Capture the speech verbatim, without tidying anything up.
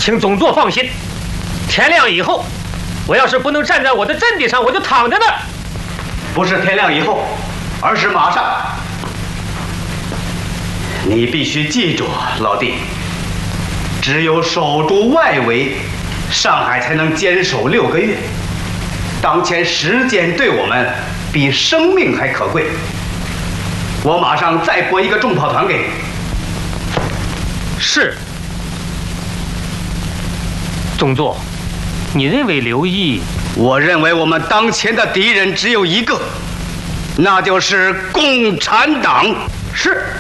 请总座放心，天亮以后，我要是不能站在我的阵地上，我就躺着呢。 不是天亮以后，而是马上。你必须记住，老弟，只有守住外围，上海才能坚守六个月。当前时间对我们比生命还可贵。我马上再拨一个重炮团给你。 是。总座，你认为刘毅？ 我认为我们当前的敌人只有一个，那就是共产党。 是。